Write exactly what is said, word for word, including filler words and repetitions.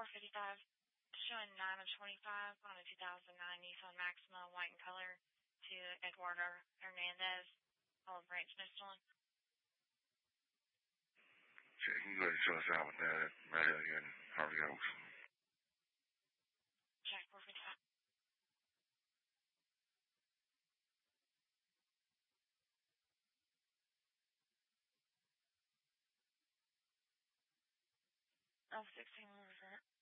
fifty-five, showing nine of twenty-five on a two thousand nine Nissan Maxima, white in color, to Eduardo Hernandez, Olive Branch, Michelin. Check, you go to us out with that, right again, Harvey Oaks. Check, four fifty-five. Oh, sixteen, what was that?